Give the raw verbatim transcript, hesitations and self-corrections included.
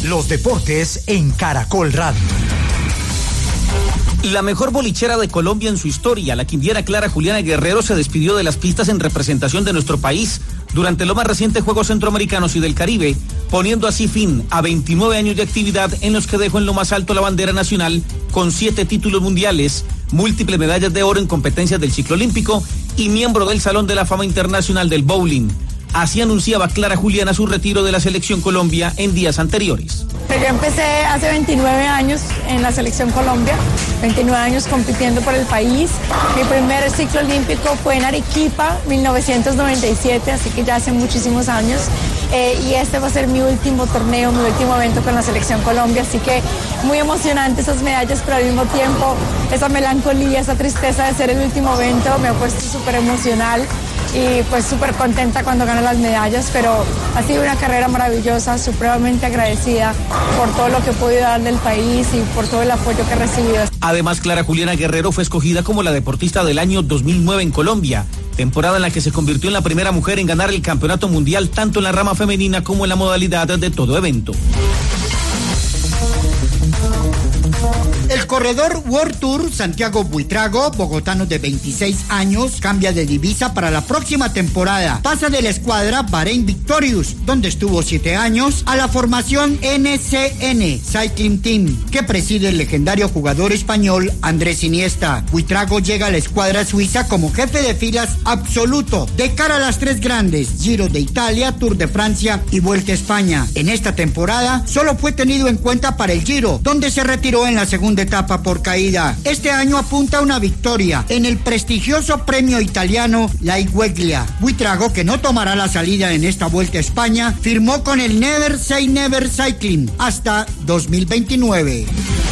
Los deportes en Caracol Radio. La mejor bolichera de Colombia en su historia, la quindiera Clara Juliana Guerrero, se despidió de las pistas en representación de nuestro país durante los más recientes Juegos Centroamericanos y del Caribe, poniendo así fin a veintinueve años de actividad en los que dejó en lo más alto la bandera nacional con siete títulos mundiales, múltiples medallas de oro en competencias del ciclo olímpico y miembro del Salón de la Fama Internacional del Bowling. Así anunciaba Clara Juliana su retiro de la Selección Colombia en días anteriores. Yo empecé hace veintinueve años en la Selección Colombia, veintinueve años compitiendo por el país. Mi primer ciclo olímpico fue en Arequipa, mil novecientos noventa y siete, así que ya hace muchísimos años. Eh, y este va a ser mi último torneo, mi último evento con la Selección Colombia, así que muy emocionante esas medallas, pero al mismo tiempo esa melancolía, esa tristeza de ser el último evento me ha puesto súper emocional. Y pues súper contenta cuando gano las medallas, pero ha sido una carrera maravillosa, supremamente agradecida por todo lo que he podido darle al país y por todo el apoyo que he recibido. Además, Clara Juliana Guerrero fue escogida como la deportista del año dos mil nueve en Colombia, temporada en la que se convirtió en la primera mujer en ganar el campeonato mundial tanto en la rama femenina como en la modalidad de todo evento. El corredor World Tour Santiago Buitrago, bogotano de veintiséis años, cambia de divisa para la próxima temporada. Pasa de la escuadra Bahrein Victorious, donde estuvo siete años, a la formación N C N Cycling Team, que preside el legendario jugador español Andrés Iniesta. Buitrago llega a la escuadra suiza como jefe de filas absoluto de cara a las tres grandes: Giro de Italia, Tour de Francia y Vuelta a España. En esta temporada solo fue tenido en cuenta para el Giro, donde se retiró en la segunda etapa por caída. Este año apunta a una victoria en el prestigioso premio italiano La Igueglia. Buitrago, que no tomará la salida en esta Vuelta a España, firmó con el Never Say Never Cycling hasta dos mil veintinueve.